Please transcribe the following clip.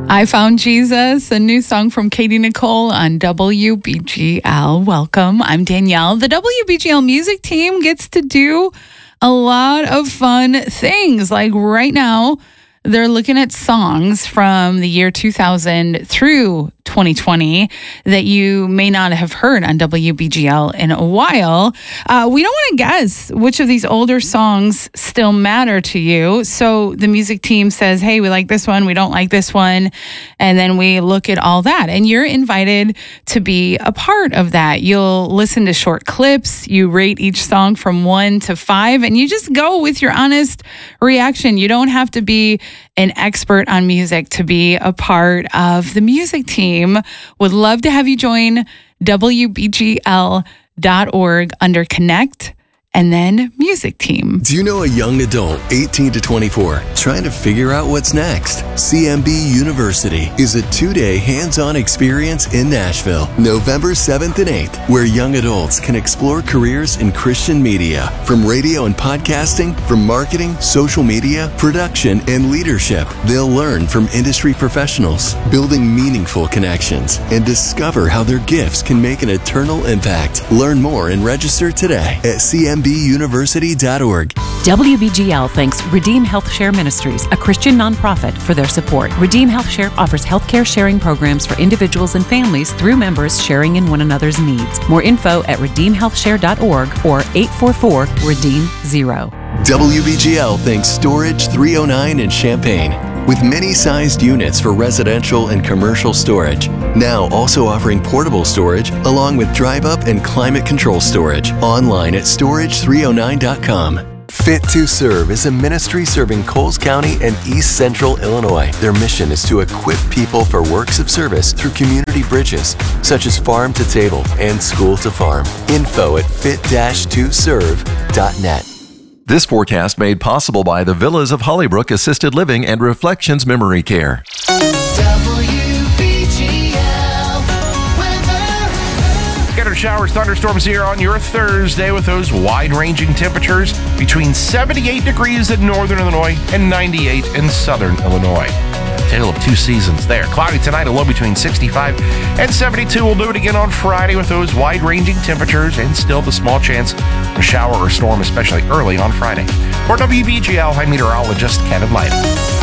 I Found Jesus, a new song from Katie Nicole on WBGL. Welcome. I'm Danielle. The WBGL music team gets to do a lot of fun things. Like right now, they're looking at songs from the year 2000 through 2020 that you may not have heard on WBGL in a while. We don't want to guess which of these older songs still matter to you. So the music team says, hey, we like this one, we don't like this one. And then we look at all that. And you're invited to be a part of that. You'll listen to short clips. You rate each song from 1 to 5, and you just go with your honest reaction. You don't have to be an expert on music to be a part of the music team. Would love to have you join WBGL.org under Connect and then Music Team. Do you know a young adult, 18 to 24, trying to figure out what's next? CMB University is a 2-day hands-on experience in Nashville, November 7th and 8th, where young adults can explore careers in Christian media, from radio and podcasting, from marketing, social media, production, and leadership. They'll learn from industry professionals, building meaningful connections, and discover how their gifts can make an eternal impact. Learn more and register today at CMBUniversity.org. WBGL thanks Redeem Health Share Ministries, a Christian nonprofit, for their support. Redeem Health Share offers healthcare sharing programs for individuals and families through members sharing in one another's needs. More info at redeemhealthshare.org or 844-REDEEM-0. WBGL thanks Storage 309 in Champaign, with many-sized units for residential and commercial storage. Now also offering portable storage along with drive-up and climate control storage. Online at storage309.com. Fit to Serve is a ministry serving Coles County and East Central Illinois. Their mission is to equip people for works of service through community bridges, such as farm to table and school to farm. Info at fit-2serve.net. This forecast made possible by the Villas of Hollybrook Assisted Living and Reflections Memory Care. Scattered showers, thunderstorms here on your Thursday with those wide-ranging temperatures between 78 degrees in northern Illinois and 98 in southern Illinois. Tale of two seasons there. Cloudy tonight, a low between 65 and 72. We'll do it again on Friday with those wide-ranging temperatures and still the small chance of a shower or storm, especially early on Friday. For WBGL, I'm meteorologist Kevin Light.